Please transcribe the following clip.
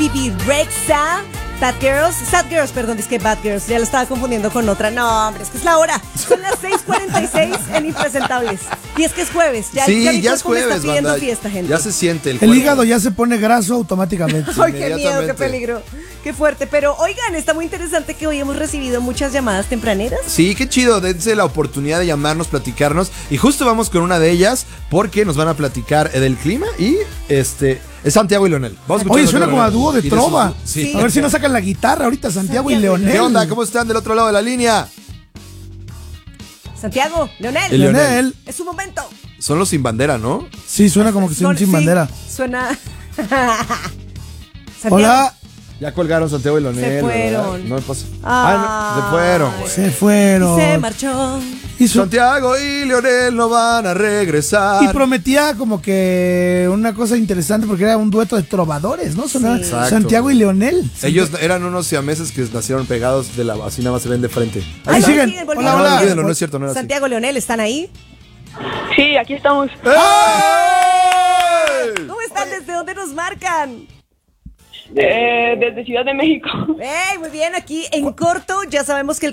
Bibi Rexha, Sad Girls, perdón, es que Bad Girls, ya lo estaba confundiendo con otra. No, hombre, es que es la hora. Son las 6:46 en Impresentables. Y es que es jueves. Sí, mi ya es cuerpo me jueves, está pidiendo banda. fiesta, gente. Ya se siente el El cuerpo. hígado ya se pone graso automáticamente. Ay, qué miedo, qué Inmediatamente. peligro, qué fuerte. Pero oigan, está muy interesante que hoy hemos recibido muchas llamadas tempraneras. Sí, qué chido, dense la oportunidad de llamarnos, platicarnos. Y justo vamos con una de ellas porque nos van a platicar del clima y es Santiago y Leonel. Vamos a escuchar Oye, a suena Santiago como a y dúo de Leonel. trova. Sí. A ver si nos sacan la guitarra ahorita, Santiago y Leonel. ¿Qué onda? ¿Cómo están del otro lado de la línea? Santiago, Leonel. El Leonel. Leonel. Es su momento. Son los sin bandera, ¿no? Sí, suena como que son sin Sí, bandera. Suena. Santiago. Hola. Ya colgaron Santiago y Leonel. Se fueron. ¿verdad? No me pasa. Ah. No, se fueron, güey. Se fueron. Se marchó. Santiago y Leonel no van a regresar. Y prometía como que una cosa interesante porque era un dueto de trovadores, ¿no? Sonaba Sí. Exacto. Santiago y Leonel. Ellos eran unos siameses que nacieron pegados de así nada más se ven de frente. Ahí no, siguen. siguen Hola, volviendo. hola. Olvídenlo, no es cierto, no era así. Santiago, Leonel, ¿están ahí? Sí, aquí estamos. ¡Ey! ¿Cómo están? ¿Desde dónde nos marcan? Desde Ciudad de México. Muy bien, aquí en corto ya sabemos que el